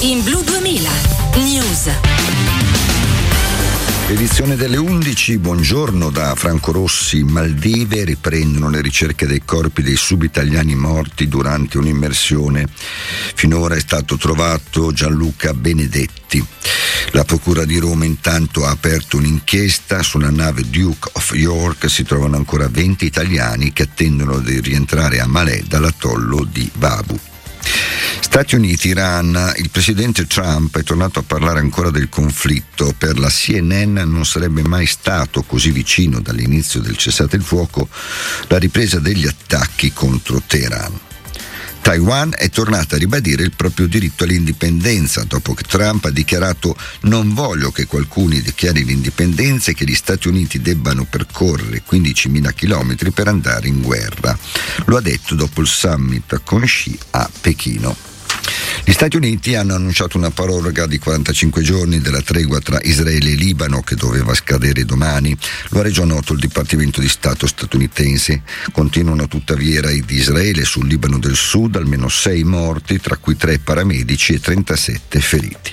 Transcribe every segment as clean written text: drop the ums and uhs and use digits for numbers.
in Blu 2000 News. Edizione delle 11, buongiorno da Franco Rossi. Maldive riprendono le ricerche dei corpi dei subitaliani morti durante un'immersione. Finora è stato trovato Gianluca Benedetti. La Procura di Roma intanto ha aperto un'inchiesta sulla nave Duke of York. Si trovano ancora 20 italiani che attendono di rientrare a Malé dall'atollo di Babu. Stati Uniti, Iran, il presidente Trump è tornato a parlare ancora del conflitto. Per la CNN non sarebbe mai stato così vicino dall'inizio del cessate il fuoco la ripresa degli attacchi contro Teheran. Taiwan è tornata a ribadire il proprio diritto all'indipendenza dopo che Trump ha dichiarato: non voglio che qualcuno dichiari l'indipendenza e che gli Stati Uniti debbano percorrere 15.000 chilometri per andare in guerra. Lo ha detto dopo il summit con Xi a Pechino. Gli Stati Uniti hanno annunciato una proroga di 45 giorni della tregua tra Israele e Libano che doveva scadere domani. Lo ha reso noto il Dipartimento di Stato statunitense. Continuano tuttavia i raid di Israele sul Libano del Sud, almeno 6 morti, tra cui 3 paramedici e 37 feriti.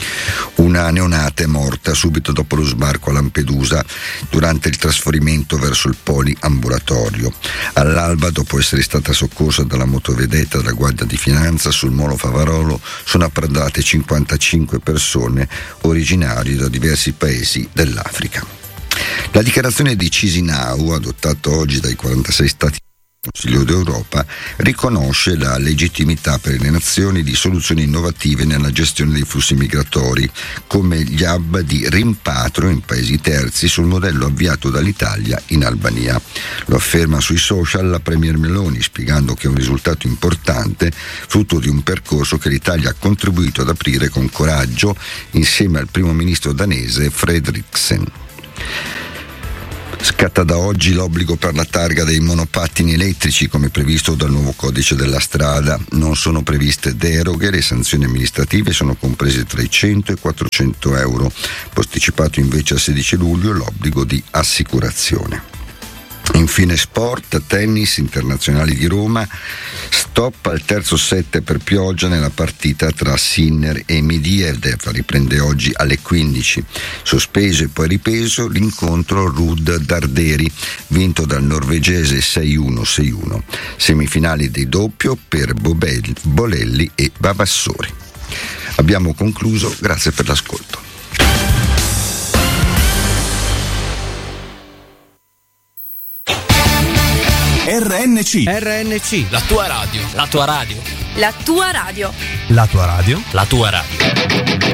Una neonata è morta subito dopo lo sbarco a Lampedusa durante il trasferimento verso il poliambulatorio. All'alba, dopo essere stata soccorsa dalla motovedetta della Guardia di Finanza sul molo Favarolo, sono approdate 55 persone originarie da diversi paesi dell'Africa. La dichiarazione di Chisinau, adottata oggi dai 46 Stati Consiglio d'Europa, riconosce la legittimità per le nazioni di soluzioni innovative nella gestione dei flussi migratori, come gli hub di rimpatrio in paesi terzi sul modello avviato dall'Italia in Albania. Lo afferma sui social la Premier Meloni, spiegando che è un risultato importante, frutto di un percorso che l'Italia ha contribuito ad aprire con coraggio insieme al primo ministro danese Frederiksen. Scatta da oggi l'obbligo per la targa dei monopattini elettrici come previsto dal nuovo codice della strada. Non sono previste deroghe, le sanzioni amministrative sono comprese tra i 100 e 400 euro. Posticipato invece a 16 luglio l'obbligo di assicurazione. Infine sport, tennis, Internazionali di Roma, stop al terzo set per pioggia nella partita tra Sinner e Medvedev, riprende oggi alle 15. Sospeso e poi ripreso l'incontro Ruud-Darderi, vinto dal norvegese 6-1-6-1. Semifinali di doppio per Bolelli e Vavassori. Abbiamo concluso, grazie per l'ascolto. RNC, la tua radio. La tua radio. La tua radio.